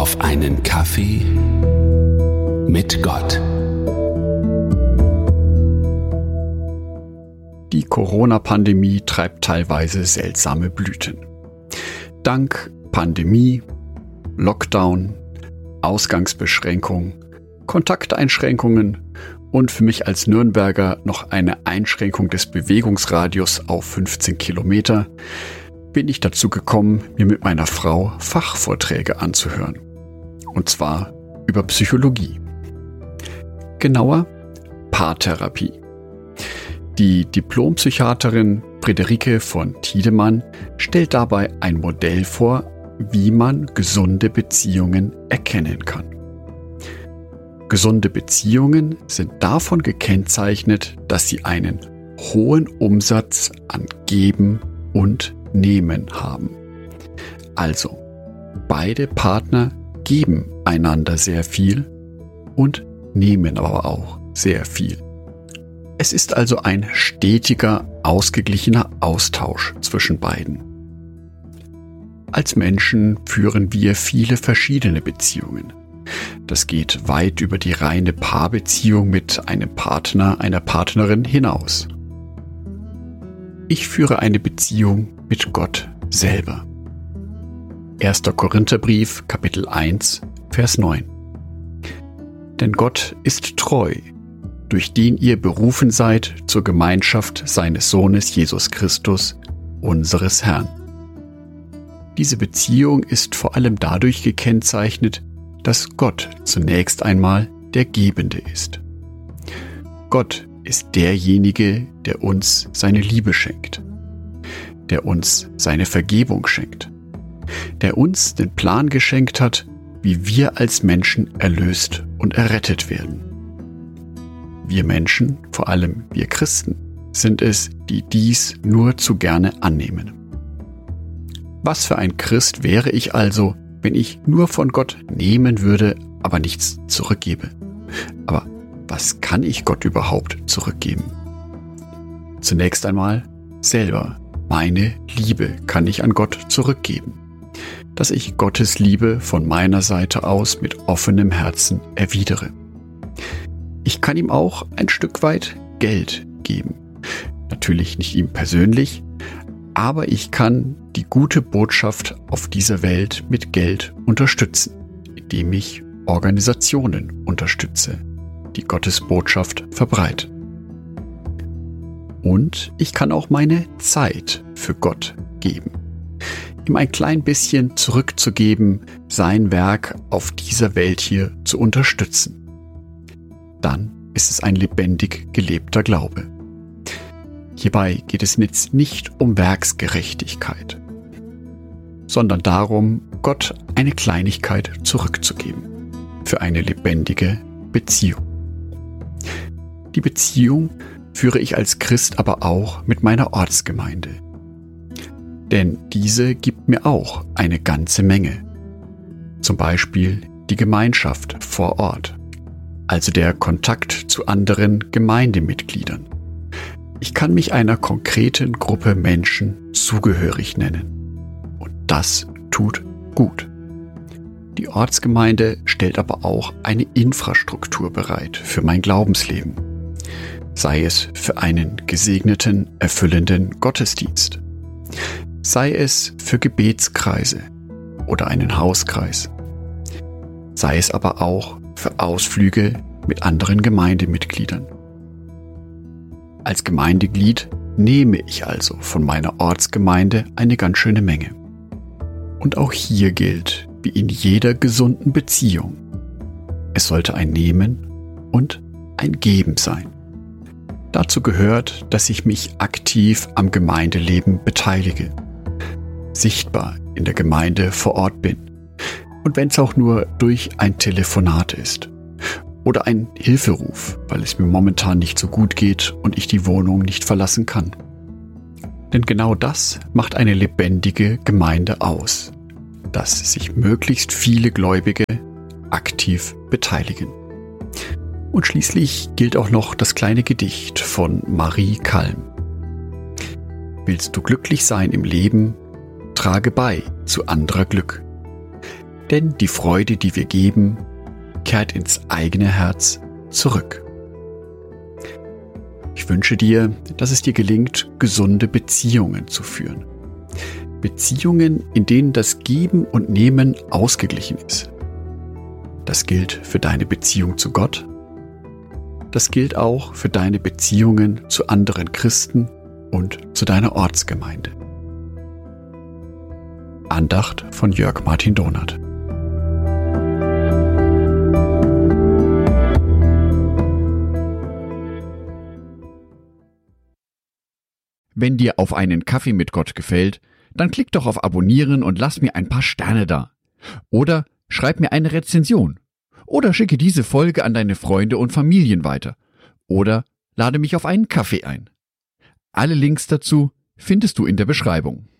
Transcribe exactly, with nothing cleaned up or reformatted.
auf einen Kaffee mit Gott. Die Corona-Pandemie treibt teilweise seltsame Blüten. Dank Pandemie, Lockdown, Ausgangsbeschränkungen, Kontakteinschränkungen und für mich als Nürnberger noch eine Einschränkung des Bewegungsradius auf fünfzehn Kilometer bin ich dazu gekommen, mir mit meiner Frau Fachvorträge anzuhören. Und zwar über Psychologie. Genauer Paartherapie. Die Diplompsychiaterin Friederike von Tiedemann stellt dabei ein Modell vor, wie man gesunde Beziehungen erkennen kann. Gesunde Beziehungen sind davon gekennzeichnet, dass sie einen hohen Umsatz an Geben und Nehmen haben. Also, beide Partner geben einander sehr viel und nehmen aber auch sehr viel. Es ist also ein stetiger, ausgeglichener Austausch zwischen beiden. Als Menschen führen wir viele verschiedene Beziehungen. Das geht weit über die reine Paarbeziehung mit einem Partner, einer Partnerin hinaus. Ich führe eine Beziehung mit Gott selber. erster Korintherbrief, Kapitel eins, Vers neun. Denn Gott ist treu, durch den ihr berufen seid zur Gemeinschaft seines Sohnes Jesus Christus, unseres Herrn. Diese Beziehung ist vor allem dadurch gekennzeichnet, dass Gott zunächst einmal der Gebende ist. Gott ist derjenige, der uns seine Liebe schenkt, der uns seine Vergebung schenkt, der uns den Plan geschenkt hat, wie wir als Menschen erlöst und errettet werden. Wir Menschen, vor allem wir Christen, sind es, die dies nur zu gerne annehmen. Was für ein Christ wäre ich also, wenn ich nur von Gott nehmen würde, aber nichts zurückgebe? Aber was kann ich Gott überhaupt zurückgeben? Zunächst einmal selber. Meine Liebe kann ich an Gott zurückgeben. Dass ich Gottes Liebe von meiner Seite aus mit offenem Herzen erwidere. Ich kann ihm auch ein Stück weit Geld geben. Natürlich nicht ihm persönlich, aber ich kann die gute Botschaft auf dieser Welt mit Geld unterstützen, indem ich Organisationen unterstütze, die Gottes Botschaft verbreiten. Und ich kann auch meine Zeit für Gott geben, ihm ein klein bisschen zurückzugeben, sein Werk auf dieser Welt hier zu unterstützen. Dann ist es ein lebendig gelebter Glaube. Hierbei geht es jetzt nicht um Werksgerechtigkeit, sondern darum, Gott eine Kleinigkeit zurückzugeben für eine lebendige Beziehung. Die Beziehung führe ich als Christ aber auch mit meiner Ortsgemeinde. Denn diese gibt mir auch eine ganze Menge. Zum Beispiel die Gemeinschaft vor Ort, also der Kontakt zu anderen Gemeindemitgliedern. Ich kann mich einer konkreten Gruppe Menschen zugehörig nennen. Und das tut gut. Die Ortsgemeinde stellt aber auch eine Infrastruktur bereit für mein Glaubensleben. Sei es für einen gesegneten, erfüllenden Gottesdienst. Sei es für Gebetskreise oder einen Hauskreis. Sei es aber auch für Ausflüge mit anderen Gemeindemitgliedern. Als Gemeindeglied nehme ich also von meiner Ortsgemeinde eine ganz schöne Menge. Und auch hier gilt, wie in jeder gesunden Beziehung, es sollte ein Nehmen und ein Geben sein. Dazu gehört, dass ich mich aktiv am Gemeindeleben beteilige, sichtbar in der Gemeinde vor Ort bin und wenn es auch nur durch ein Telefonat ist oder ein Hilferuf, weil es mir momentan nicht so gut geht und ich die Wohnung nicht verlassen kann. Denn genau das macht eine lebendige Gemeinde aus, dass sich möglichst viele Gläubige aktiv beteiligen. Und schließlich gilt auch noch das kleine Gedicht von Marie Kalm. Willst du glücklich sein im Leben, trage bei zu anderer Glück. Denn die Freude, die wir geben, kehrt ins eigene Herz zurück. Ich wünsche dir, dass es dir gelingt, gesunde Beziehungen zu führen. Beziehungen, in denen das Geben und Nehmen ausgeglichen ist. Das gilt für deine Beziehung zu Gott. Das gilt auch für deine Beziehungen zu anderen Christen und zu deiner Ortsgemeinde. Andacht von Jörg Martin Donath. Wenn dir Auf einen Kaffee mit Gott gefällt, dann klick doch auf Abonnieren und lass mir ein paar Sterne da. Oder schreib mir eine Rezension. Oder schicke diese Folge an deine Freunde und Familien weiter. Oder lade mich auf einen Kaffee ein. Alle Links dazu findest du in der Beschreibung.